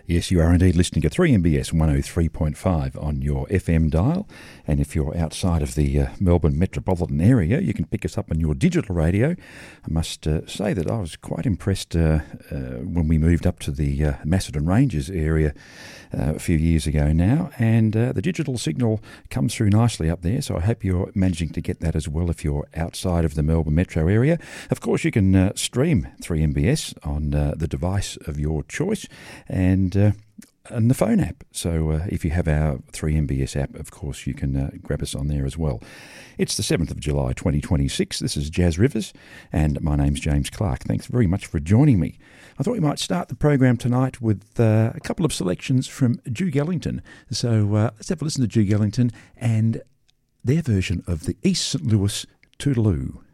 Yes, you are indeed listening to 3MBS 103.5 on your FM dial. And if you're outside of the Melbourne metropolitan area, you can pick us up on your digital radio. I must say that I was quite impressed when we moved up to the Macedon Ranges area a few years ago now. And the digital signal comes through nicely up there. So I hope you're managing to get that as well if you're outside of the Melbourne metro area. Of course, you can stream 3MBS on the device of your choice and the phone app. So if you have our 3MBS app, of course, you can grab us on there as well. It's the 7th of July 2026. This is Jazz Rivers, and my name's James Clark. Thanks very much for joining me. I thought we might start the program tonight with a couple of selections from Duke Ellington. So let's have a listen to Duke Ellington and their version of the East St Louis Toodaloo.